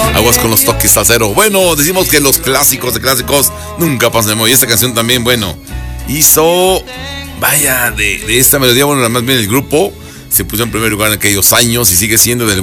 Aguas con los toques salsero. Bueno, decimos que los clásicos de clásicos nunca pasan de moda. Y esta canción también, bueno, hizo, vaya, de esta melodía, bueno, más bien el grupo se puso en primer lugar en aquellos años y sigue siendo del